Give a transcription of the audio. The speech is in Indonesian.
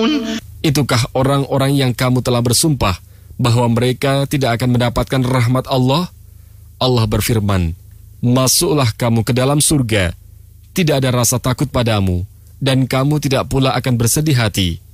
Itukah orang-orang yang kamu telah bersumpah bahwa mereka tidak akan mendapatkan rahmat Allah? Allah berfirman, masuklah kamu ke dalam surga, tidak ada rasa takut padamu, dan kamu tidak pula akan bersedih hati.